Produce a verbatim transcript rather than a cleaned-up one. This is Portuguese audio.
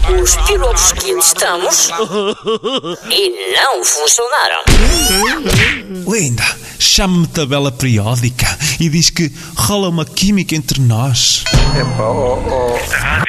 os pilotos que testamos e não funcionaram. Linda, chama-me tabela periódica e diz que rola uma química entre nós. Epá, oh, oh.